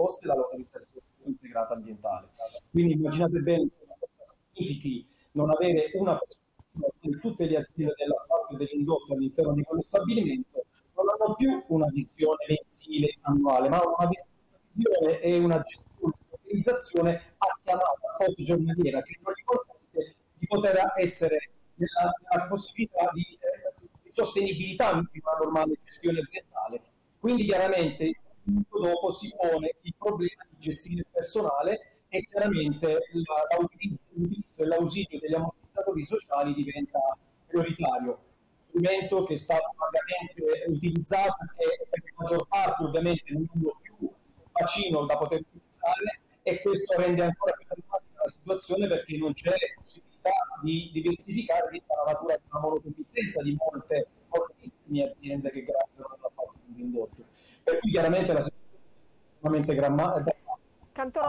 preposte dall'organizzazione integrata ambientale. Quindi immaginate bene cosa significhi non avere una prospettiva in tutte le aziende della parte dell'indotto all'interno di quello stabilimento, non hanno più una visione mensile annuale, ma una visione e una gestione, un'organizzazione a chiamata spot giornaliera che non gli consente di poter essere nella possibilità di sostenibilità in una normale gestione aziendale. Quindi chiaramente dopo si pone il problema di gestire il personale e chiaramente l'utilizzo e l'ausilio degli ammortizzatori sociali diventa prioritario. Strumento che è stato largamente utilizzato e per la maggior parte ovviamente non è più bacino da poter utilizzare, e questo rende ancora più drammatica la situazione perché non c'è possibilità di diversificare vista la natura di una monocommittenza di moltissime aziende che gravitano dalla parte dell'indotto. Per cui chiaramente la situazione è estremamente drammatica. Cantoro,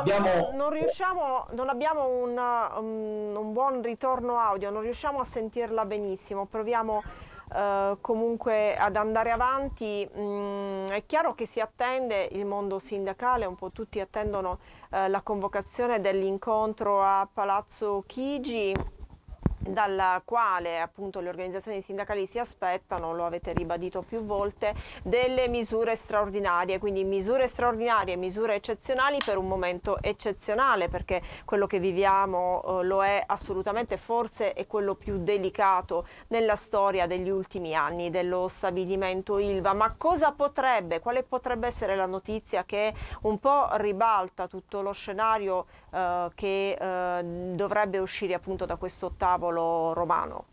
non abbiamo un buon ritorno audio, non riusciamo a sentirla benissimo, proviamo comunque ad andare avanti. È chiaro che si attende, il mondo sindacale, un po' tutti attendono la convocazione dell'incontro a Palazzo Chigi, dalla quale appunto le organizzazioni sindacali si aspettano, lo avete ribadito più volte, delle misure straordinarie, quindi misure straordinarie, misure eccezionali per un momento eccezionale, perché quello che viviamo lo è assolutamente, forse è quello più delicato nella storia degli ultimi anni dello stabilimento Ilva. Ma quale potrebbe essere la notizia che un po' ribalta tutto lo scenario che dovrebbe uscire appunto da questo tavolo romano?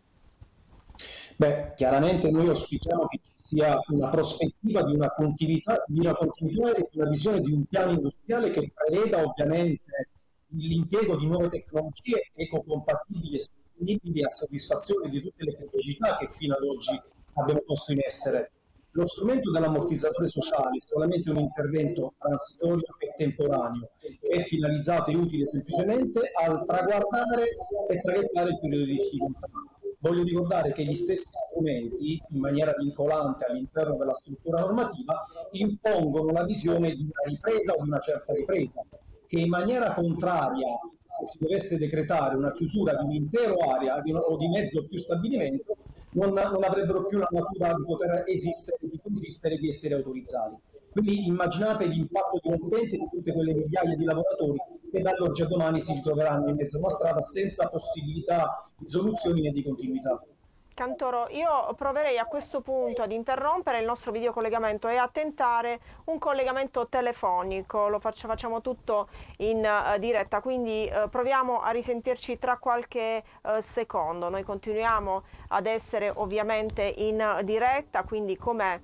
Beh, chiaramente noi auspichiamo che ci sia una prospettiva di una continuità e di una visione di un piano industriale che preveda ovviamente l'impiego di nuove tecnologie ecocompatibili e sostenibili a soddisfazione di tutte le criticità che fino ad oggi abbiamo posto in essere. Lo strumento dell'ammortizzatore sociale è solamente un intervento transitorio e temporaneo, che è finalizzato e utile semplicemente al traguardare e traghettare il periodo di difficoltà. Voglio ricordare che gli stessi strumenti, in maniera vincolante all'interno della struttura normativa, impongono la visione di una ripresa o di una certa ripresa, che in maniera contraria, se si dovesse decretare una chiusura di un'intera area o di mezzo o più stabilimento, non avrebbero più la natura di poter esistere, di coesistere, di essere autorizzati. Quindi immaginate l'impatto dirompente di tutte quelle migliaia di lavoratori che dall'oggi a domani si ritroveranno in mezzo a una strada senza possibilità di soluzioni né di continuità. Cantoro, io proverei a questo punto ad interrompere il nostro videocollegamento e a tentare un collegamento telefonico. Facciamo tutto in diretta, quindi proviamo a risentirci tra qualche secondo. Noi continuiamo ad essere ovviamente in diretta, quindi come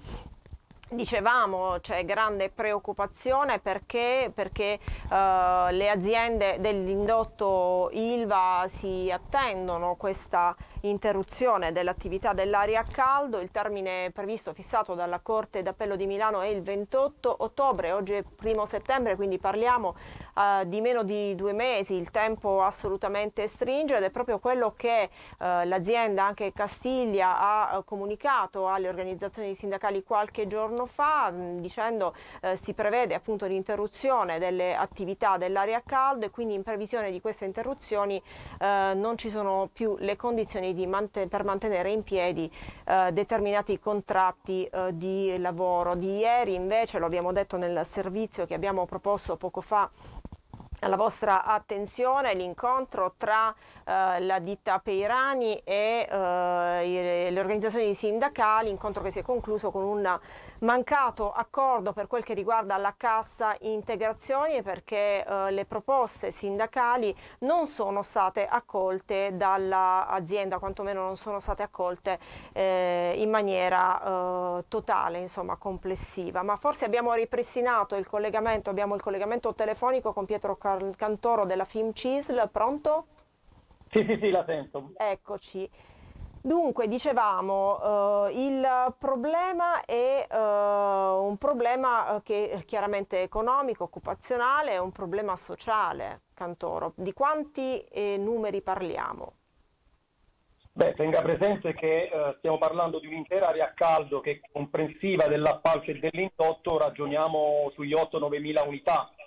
dicevamo c'è grande preoccupazione perché le aziende dell'indotto Ilva si attendono questa interruzione dell'attività dell'aria a caldo. Il termine previsto fissato dalla Corte d'Appello di Milano è il 28 ottobre, oggi è 1° settembre, quindi parliamo di meno di 2 mesi. Il tempo assolutamente stringe ed è proprio quello che l'azienda, anche Castiglia, ha comunicato alle organizzazioni sindacali qualche giorno fa, dicendo si prevede appunto l'interruzione delle attività dell'aria a caldo, e quindi in previsione di queste interruzioni non ci sono più le condizioni per mantenere in piedi determinati contratti di lavoro. Di ieri invece, lo abbiamo detto nel servizio che abbiamo proposto poco fa alla vostra attenzione, l'incontro tra la ditta Peirani e le organizzazioni sindacali, incontro che si è concluso con un mancato accordo per quel che riguarda la cassa integrazioni, perché le proposte sindacali non sono state accolte dall'azienda, quantomeno non sono state accolte in maniera totale, insomma complessiva. Ma forse abbiamo ripristinato il collegamento, abbiamo il collegamento telefonico con Pietro Cantoro della FIMCISL. Pronto? Sì, sì, sì, la sento. Eccoci. Dunque, dicevamo, il problema è un problema che è chiaramente economico, occupazionale, è un problema sociale, Cantoro. Di quanti numeri parliamo? Beh, tenga presente che stiamo parlando di un'intera area a caldo che è comprensiva dell'appalto e dell'indotto, ragioniamo sugli 8-9 mila unità,